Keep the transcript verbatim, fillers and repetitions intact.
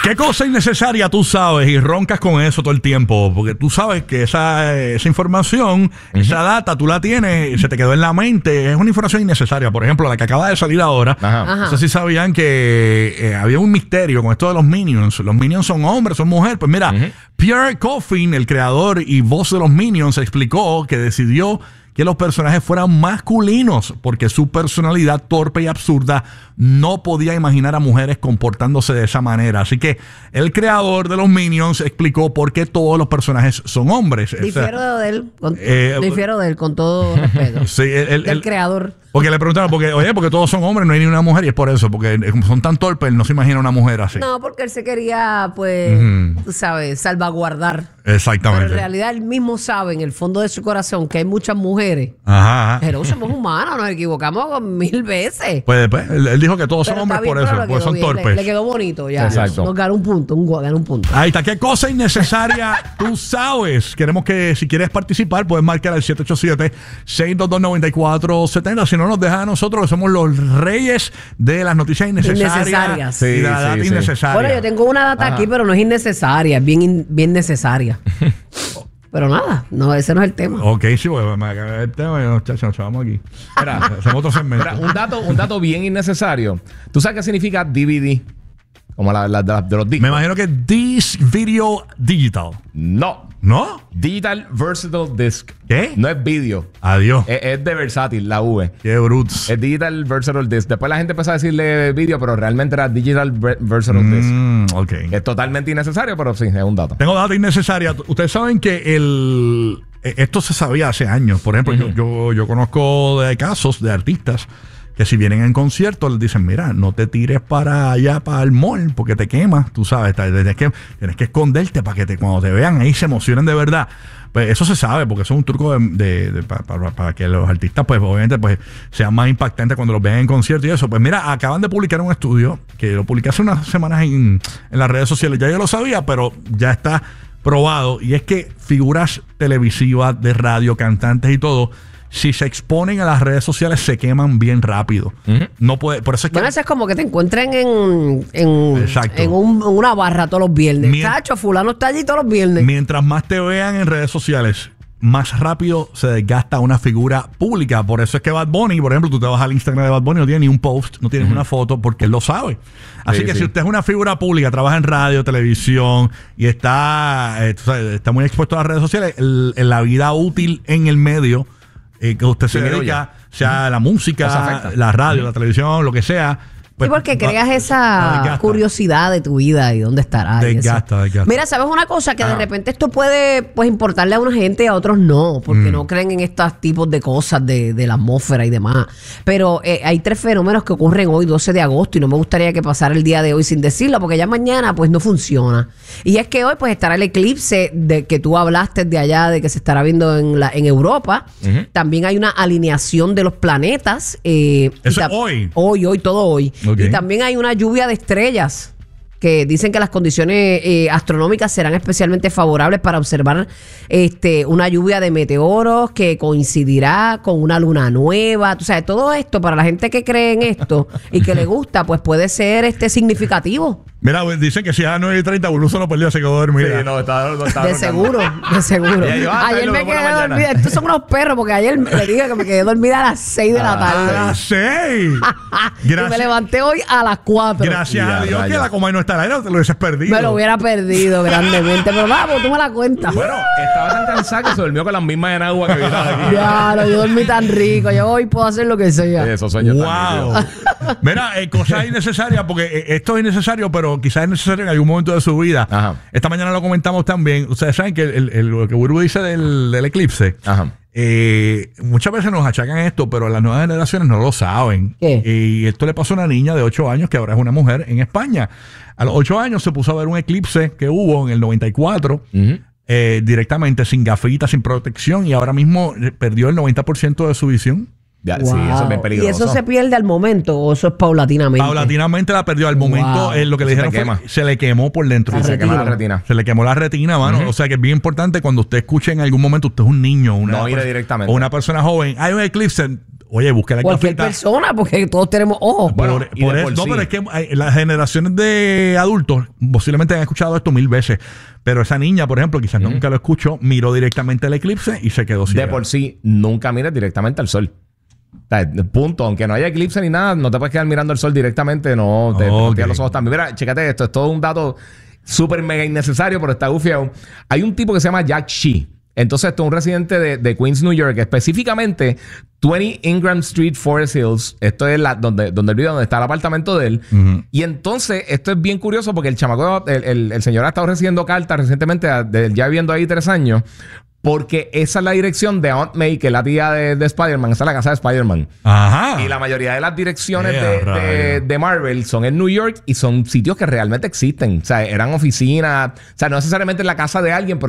¿Qué cosa innecesaria tú sabes y roncas con eso todo el tiempo? Porque tú sabes que esa, esa información, uh-huh. esa data, tú la tienes, se te quedó en la mente. Es una información innecesaria. Por ejemplo, la que acaba de salir ahora. Ajá. No sé si sabían que eh, había un misterio con esto de los Minions. Los Minions son hombres, son mujeres. Pues mira, uh-huh. Pierre Coffin, el creador y voz de los Minions, explicó que decidió que los personajes fueran masculinos porque su personalidad torpe y absurda no podía imaginar a mujeres comportándose de esa manera. Así que el creador de los Minions explicó por qué todos los personajes son hombres. Difiero o sea, de él, con, eh, difiero de él con todo respeto. Sí, el, el, el creador. Porque le preguntaron, porque, oye, porque todos son hombres, no hay ni una mujer, y es por eso, porque son tan torpes, él no se imagina una mujer así. No, porque él se quería, pues, uh-huh. tú sabes, salvaguardar. Exactamente. Pero en realidad él mismo sabe en el fondo de su corazón que hay muchas mujeres. Ajá. ajá. Pero somos humanos, nos equivocamos mil veces. Pues, pues él, él dijo que todos pero son hombres bien, por eso, porque son bien, torpes. Le, le quedó bonito ya. Exacto. Nos ganó un punto, un, ganó un punto. Ahí está. ¿Qué cosa innecesaria tú sabes? Queremos que, si quieres participar, puedes marcar al siete ocho siete, seis dos dos, nueve cuatro siete cero. Si no, nos deja a nosotros, que somos los reyes de las noticias innecesarias. Innecesarias. Sí, y de la sí, data sí. innecesaria. Bueno, yo tengo una data Ajá. aquí, pero no es innecesaria, es bien, bien necesaria. Pero nada, no, ese no es el tema. Ok, sí, bueno, me acabé el tema y muchachos, nos vamos aquí. Mira, hacemos otro segmento. Mira, un dato, un dato bien innecesario. ¿Tú sabes qué significa D V D? Como la, la, la de los discos. Me imagino que This Video Digital. No. ¿No? Digital Versatile Disc. ¿Qué? No es vídeo. Adiós. Es, es de versátil, la V. Qué brutos. Es Digital Versatile Disc. Después la gente empezó a decirle vídeo, pero realmente era Digital Versatile Disc. Mm, ok. Es totalmente innecesario, pero sí, es un dato. Tengo data innecesaria. Ustedes saben que el esto se sabía hace años. Por ejemplo, uh-huh. yo, yo, yo conozco de casos de artistas que si vienen en concierto les dicen, mira, no te tires para allá, para el mall, porque te quemas, tú sabes, tienes que, tienes que esconderte para que te, cuando te vean ahí se emocionen de verdad. Pues eso se sabe, porque eso es un truco de, de, de, para, para, para que los artistas, pues obviamente, pues sean más impactantes cuando los vean en concierto y eso. Pues mira, acaban de publicar un estudio, que lo publiqué hace unas semanas en, en las redes sociales. Ya yo lo sabía, pero ya está probado. Y es que figuras televisivas, de radio, cantantes y todo, si se exponen a las redes sociales se queman bien rápido. Uh-huh. No puede, por eso es que bueno, eso es como que te encuentren en, en, en un, una barra todos los viernes. Mien- Chacho, fulano está allí todos los viernes. Mientras más te vean en redes sociales, más rápido se desgasta una figura pública. Por eso es que Bad Bunny, por ejemplo, tú te vas al Instagram de Bad Bunny, no tiene ni un post, no tienes uh-huh. una foto, porque él lo sabe. Así sí, que sí. si usted es una figura pública, trabaja en radio, televisión y está, eh, sabes, está muy expuesto a las redes sociales, el, en la vida útil en el medio Eh, que usted se dedica, sea uh-huh. la música, la radio, uh-huh. la televisión, lo que sea. Pues, y porque creas esa curiosidad de tu vida y dónde estarás. Desgasta, desgasta. Mira, ¿sabes una cosa? Que ah. de repente esto puede pues importarle a una gente y a otros no, porque mm. no creen en estos tipos de cosas de, de la atmósfera y demás. Pero eh, hay tres fenómenos que ocurren hoy, doce de agosto, y no me gustaría que pasara el día de hoy sin decirlo, porque ya mañana pues no funciona. Y es que hoy pues estará el eclipse de que tú hablaste de allá, de que se estará viendo en, la, en Europa. Uh-huh. También hay una alineación de los planetas. Eh, Eso ta- es hoy. Hoy, hoy, todo hoy. Okay. Y también hay una lluvia de estrellas que dicen que las condiciones eh, astronómicas serán especialmente favorables para observar este una lluvia de meteoros que coincidirá con una luna nueva. O sea, todo esto para la gente que cree en esto y que le gusta, pues puede ser este significativo. Mira, dicen que si a las nueve y treinta Buluso no perdió, se quedó dormida. Sí, no, está, no está de seguro, de seguro. Yo, ah, ayer me quedé dormida. Estos son unos perros, porque ayer le dije que me quedé dormida a las seis de la tarde. A las seis. Y me levanté hoy a las cuatro. Gracias a Dios que la coma y no está al aire, te lo hubieses perdido. Me lo hubiera perdido grandemente. Pero vamos, tú me la cuentas. Bueno, estaba tan cansada que se durmió con las mismas en agua que vino aquí. Ya, no, yo dormí tan rico. Yo hoy puedo hacer lo que sea. Esos sueños wow. Mira, eh, cosas innecesarias, porque eh, esto es innecesario, pero quizás es necesario en algún momento de su vida. Ajá. Esta mañana lo comentamos también. Ustedes saben que el, el, el, lo que Burbu dice del, del eclipse, Ajá. Eh, muchas veces nos achacan esto, pero las nuevas generaciones no lo saben. ¿Qué? Y esto le pasó a una niña de ocho años que ahora es una mujer en España. A los ocho años se puso a ver un eclipse que hubo en el noventa y cuatro. Uh-huh. Eh, directamente, sin gafitas, sin protección, y ahora mismo perdió el noventa por ciento de su visión. Ya, wow. Sí, eso es bien peligroso. ¿Y eso se pierde al momento o eso es paulatinamente? Paulatinamente la perdió. Al momento, wow. eh, lo que le dijeron fue que se le quemó por dentro. Sí, se quemó la retina. Se le quemó la retina, mano. Uh-huh. O sea que es bien importante cuando usted escuche en algún momento, usted es un niño, una no ir directamente. o una persona joven, hay un eclipse. Oye, busca la Cualquier gafita. persona, porque todos tenemos ojos. Bueno, Por, y por de eso, por no, sí. pero es que hay- las generaciones de adultos posiblemente han escuchado esto mil veces. Pero esa niña, por ejemplo, quizás nunca lo escuchó, miró directamente el eclipse y se quedó ciega. De por sí, nunca mires directamente al sol. O sea, punto. Aunque no haya eclipse ni nada, no te puedes quedar mirando el sol directamente. No, te Ok. te los ojos también. Mira, chécate esto. Es todo un dato súper mega innecesario, pero está gufiado. Hay un tipo que se llama Jack Shee. Entonces, esto es un residente de, de Queens, New York. Específicamente, veinte Ingram Street, Forest Hills. Esto es la, donde, donde el video, donde está el apartamento de él. Ujú. Y entonces, esto es bien curioso porque el chamaco, el, el, el señor ha estado recibiendo cartas recientemente, de- ya viviendo ahí tres años. Porque esa es la dirección de Aunt May, que es la tía de, de Spider-Man. Esa es la casa de Spider-Man. Ajá. Y la mayoría de las direcciones Eh, de, de, rayos. de Marvel son en New York y son sitios que realmente existen. O sea, eran oficinas. O sea, no necesariamente en la casa de alguien, pero